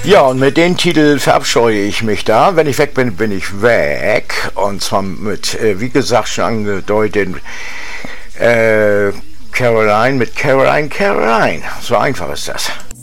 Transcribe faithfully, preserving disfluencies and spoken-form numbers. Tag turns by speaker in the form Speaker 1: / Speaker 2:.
Speaker 1: Ja, und mit dem Titel verabscheue ich mich da. Wenn ich weg bin, bin ich weg. Und zwar mit, äh, wie gesagt, schon angedeutet, äh, Caroline mit Caroline, Caroline. So einfach ist das.